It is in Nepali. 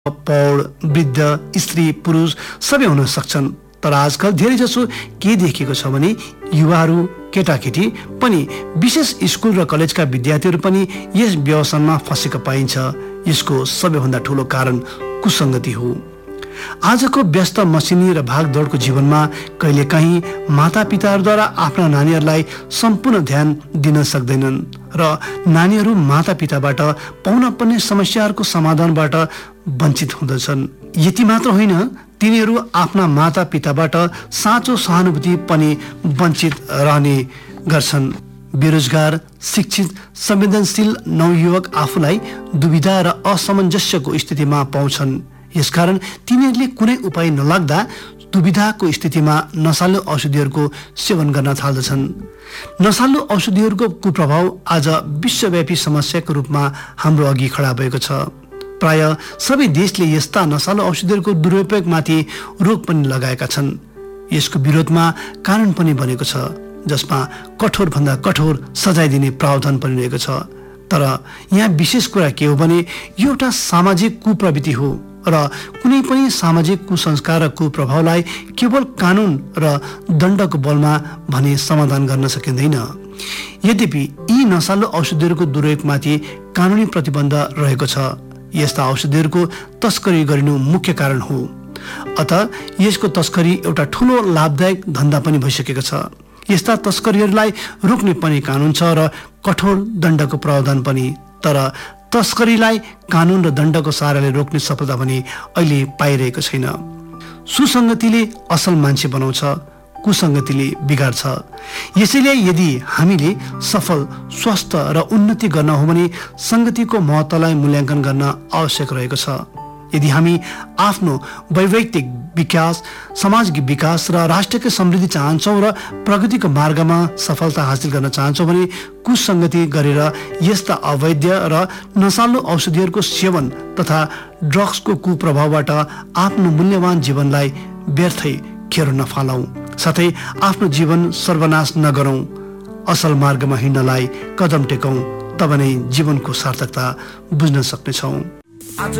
पौड, वृद्ध, स्त्री, पुरुष सबै हुन सक्छन्। तर आजकल धेरै जसो के देखिएको छ भने युवाहरू, केटाकेटी पनि विशेष स्कुल र कलेजका विद्यार्थीहरू पनि यस व्यसनमा फँसेको पाइन्छ। यसको सबैभन्दा ठुलो कारण कुसंगति हो। आजको व्यस्त मसिनी र भागदौडको जीवनमा कहिलेकाहीँ मातापिताहरूद्वारा आफ्ना नानीहरूलाई सम्पूर्ण ध्यान दिन सक्दैनन् र नानीहरू मातापिताबाट पाउन पर्ने समस्याहरूको समाधानबाट वञ्चित हुँदछन्। यति मात्र होइन, तिनीहरू आफ्ना मातापिताबाट साँचो सहानुभूति पनि वञ्चित रहने गर्छन्। बेरोजगार, शिक्षित, संवेदनशील नवयुवक आफूलाई दुविधा र असमञ्जस्यको स्थितिमा पाउँछन्। यसकारण तिनीहरूले कुनै उपाय नलाग्दा दुविधाको स्थितिमा नशालु औषधिहरूको सेवन गर्न थाल्दछन्। नशालु औषधिहरूको कुप्रभाव आज विश्वव्यापी समस्याको रूपमा हाम्रो अघि खडा भएको छ। प्राय सबै देशले यस्ता नशालु औषधिहरूको दुरुपयोगमाथि रोक पनि लगाएका छन्। यसको विरोधमा कानुन पनि बनेको छ, जसमा कठोर भन्दा कठोर सजाय दिने प्रावधान पनि रहेको छ। तर यहाँ विशेष कुरा के हो भने यो एउटा सामाजिक कुप्रवृत्ति हो र कुनै पनि सामाजिक कुसंस्कार र कुप्रभावलाई केवल कानुन र दण्डको बलमा भने समाधान गर्न सकिँदैन। यद्यपि यी नशालु औषधिहरूको दुरुपयोगमाथि कानुनी प्रतिबन्ध रहेको छ। यस्ता औषधिहरूको तस्करी गरिनु मुख्य कारण हो। अत यसको तस्करी एउटा ठूलो लाभदायक धन्दा पनि भइसकेको छ। यस्ता तस्करीहरूलाई रोक्ने पनि कानुन छ र कठोर दण्डको प्रावधान पनि। तर तस्करीलाई कानुन र दण्डको सहाराले रोक्ने सफलता पनि अहिले पाइरहेको छैन। सुसंगतिले असल मान्छे बनाउँछ, कुसंगतिले बिगार्छ। यसैले यदि हामीले सफल, स्वस्थ र उन्नति गर्न हो भने संगतिको महत्त्वलाई मूल्याङ्कन गर्न आवश्यक रहेको छ। यदि हामी आफ्नो वैयक्तिक विकास, सामाजिक विकास र राष्ट्रको समृद्धि चाहन्छौँ र प्रगतिको मार्गमा सफलता हासिल गर्न चाहन्छौँ भने कुसंगति गरेर यस्ता अवैध र नशालु औषधिहरूको सेवन तथा ड्रग्सको कुप्रभावबाट आफ्नो मूल्यवान जीवनलाई व्यर्थै खेर नफालौँ, साथै आफ्नो जीवन सर्वनाश नगरौँ। असल मार्गमा हिँड्नलाई कदम टेकौँ, तब नै जीवनको सार्थकता बुझ्न सक्नेछौँ।